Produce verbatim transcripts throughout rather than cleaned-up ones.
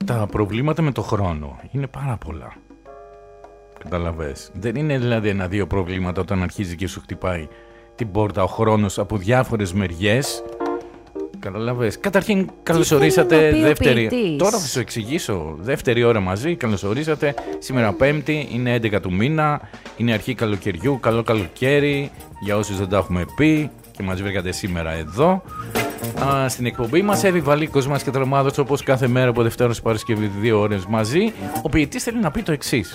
τα προβλήματα με το χρόνο είναι πάρα πολλά. Καταλαβες. Δεν είναι δηλαδή ένα-δύο προβλήματα όταν αρχίζει και σου χτυπάει την πόρτα ο χρόνος από διάφορες μεριές. Καταλαβες. Καταρχήν, καλωσορίσατε δεύτερη. Τώρα θα σου εξηγήσω. Δεύτερη ώρα μαζί. Καλωσορίσατε. Σήμερα Πέμπτη, είναι έντεκα του μήνα. Είναι αρχή καλοκαιριού. Καλό καλοκαίρι. Για όσους δεν τα έχουμε πει και μας βρήκατε σήμερα εδώ. Α, στην εκπομπή μας, Εύη Βαλίκος μας και Τρομάδος, όπως κάθε μέρα από Δευτέρα στην Παρασκευή, δύο ώρες μαζί. Ο ποιητής θέλει να πει το εξής.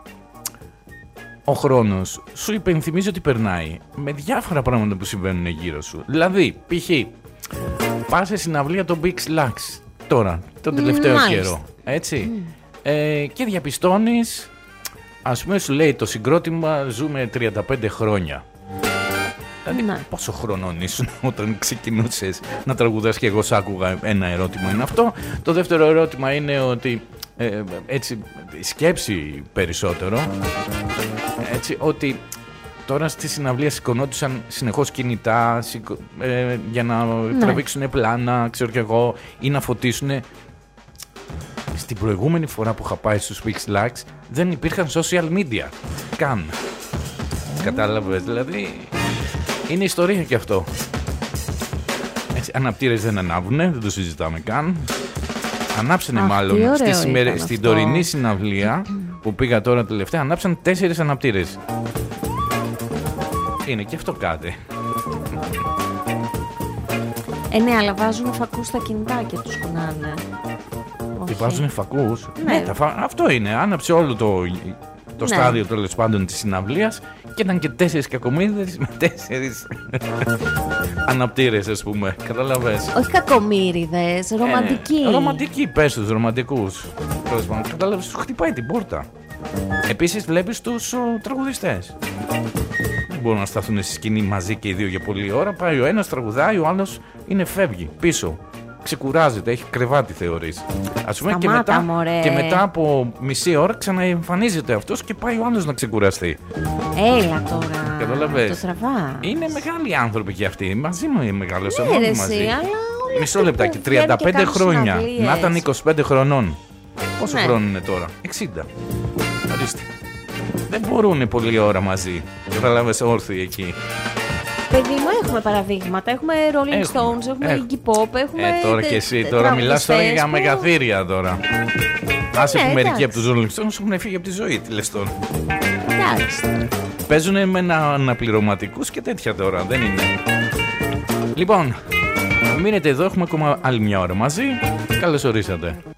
Ο χρόνος σου υπενθυμίζει ότι περνάει με διάφορα πράγματα που συμβαίνουν γύρω σου. Δηλαδή, π.χ. πας σε συναυλία το Big Slacks τώρα, τον τελευταίο mm, καιρό. Έτσι. Mm. Ε, και διαπιστώνεις, ας πούμε, σου λέει το συγκρότημα ζούμε τριάντα πέντε χρόνια. Δηλαδή, ναι. Πόσο χρονών ήσουν όταν ξεκινούσες να τραγουδάς και εγώ σ' άκουγα? Ένα ερώτημα είναι αυτό. Το δεύτερο ερώτημα είναι ότι ε, έτσι σκέψη περισσότερο, έτσι, ότι τώρα στη συναυλία σηκωνόντουσαν συνεχώς κινητά σηκω, ε, για να ναι. τραβήξουν πλάνα, ξέρω κι εγώ, ή να φωτίσουν. Στην προηγούμενη φορά που είχα πάει στους Big Slacks δεν υπήρχαν social media καν. Mm. Κατάλαβες, δηλαδή είναι ιστορία και αυτό. Έτσι, αναπτήρες δεν ανάβουνε, δεν το συζητάμε καν. Ανάψανε Αχ, μάλλον στη σημερι... στην τωρινή συναυλία που πήγα τώρα τελευταία, ανάψαν τέσσερις αναπτήρες. Είναι και αυτό κάτι. Ε, ναι, αλλά βάζουν φακούς στα κινητά και τους κουνάνε. Τι βάζουν φακούς? Ναι. Ναι, τα φα... αυτό είναι. Άναψε όλο το, το ναι. στάδιο τέλος πάντων της συναυλίας και ήταν και τέσσερις κακομοίριδες με τέσσερις αναπτήρες, ας πούμε. Καταλαβες. Όχι κακομοίριδες, ρομαντικοί. Ε, ρομαντικοί, πες τους, ρομαντικούς. Καταλαβες, σου χτυπάει την πόρτα. Επίσης βλέπεις τους ο, τραγουδιστές. Δεν μπορούν να σταθούν στη σκηνή μαζί και οι δύο για πολλή ώρα. Πάει ο ένας, τραγουδάει, ο άλλος είναι φεύγει πίσω. Ξεκουράζεται, έχει κρεβάτι θεωρείς. Ας πούμε. Και μετά, και μετά από μισή ώρα ξαναεμφανίζεται αυτός και πάει ο άλλος να ξεκουραστεί. Έλα τώρα. Καταλαβες. Το τραβά. Είναι μεγάλοι άνθρωποι και αυτοί. Μαζί μου είναι μεγάλος. Ναι, ρε, μαζί. Εσύ, αλλά μισό λεπτάκι. τριάντα πέντε χρόνια. Να ήταν είκοσι πέντε χρονών. Πόσο ναι. χρόνο είναι τώρα? εξήντα. Ορίστε. Δεν μπορούν πολλή ώρα μαζί. Καταλάβες, όρθιοι εκεί. Παιδί μου, έχουμε παραδείγματα. Έχουμε Rolling έχουμε. Stones, έχουμε Iggy Pop, έχουμε. Ε, τώρα και εσύ, τώρα μιλάς τώρα για που... μεγαθύρια τώρα. Άσε ναι, που μερικοί από τους Rolling Stones έχουν φύγει από τη ζωή, τι λες τώρα. Εντάξει. Παίζουν με αναπληρωματικούς και τέτοια τώρα, δεν είναι. Λοιπόν, μείνετε εδώ, έχουμε ακόμα άλλη μια ώρα μαζί. Καλώς ορίσατε.